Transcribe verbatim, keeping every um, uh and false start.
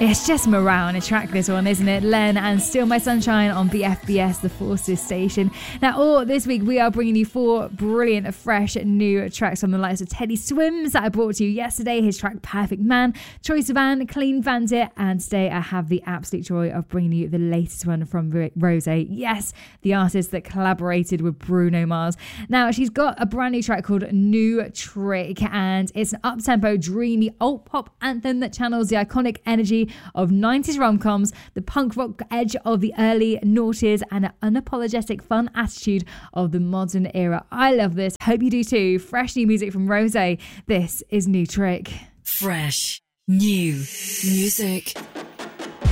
It's just morale on a track, this one, isn't it? Len and Still My Sunshine on B F B S, the Forces station. Now, all this week, we are bringing you four brilliant, fresh, new tracks from the likes of Teddy Swims that I brought to you yesterday, his track Perfect Man, Troye Sivan, Clean Bandit, and today I have the absolute joy of bringing you the latest one from Rose. Yes, the artist that collaborated with Bruno Mars. Now, she's got a brand new track called New Trick, and it's an up-tempo, dreamy, alt-pop anthem that channels the iconic energy of nineties rom-coms, the punk rock edge of the early noughties, and an unapologetic fun attitude of the modern era. I love this. Hope you do too. Fresh new music from Rose. This is New Trick. Fresh new music.